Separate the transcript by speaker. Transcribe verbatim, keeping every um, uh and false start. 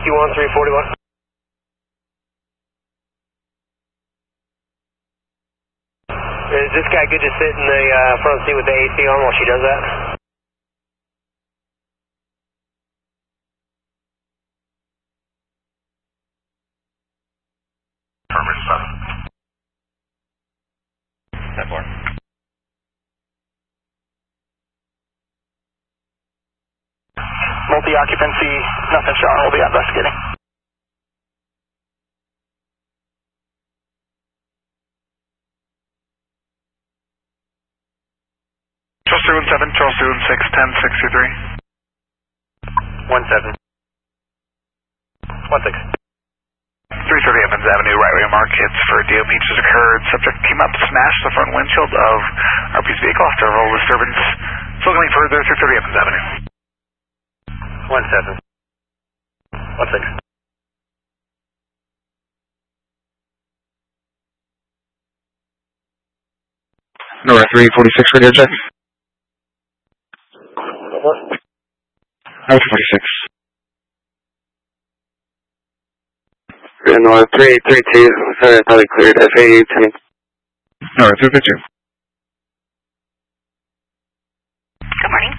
Speaker 1: Q one three forty-one. Is this guy good to sit in the uh, front seat with the A C on while she does that?
Speaker 2: Affirmative, seven. ten four.
Speaker 3: Multi-occupancy, nothing strong, we'll be investigating.
Speaker 4: Charles two one seven, Charles two one six, ten sixty-three.
Speaker 1: one seven. one six.
Speaker 4: three thirty Evans Avenue, right rear mark hits for D O P just occurred. Subject came up, smashed the front windshield of R P's vehicle after a roll disturbance. Still going further, three thirty Evans Avenue.
Speaker 1: one seven. one six.
Speaker 5: Nora three forty-six radio check. Nora forty-six.
Speaker 6: Nora three eight three two, sorry, probably cleared. F A U ten.
Speaker 5: Nora three fifty-two.
Speaker 7: Good morning.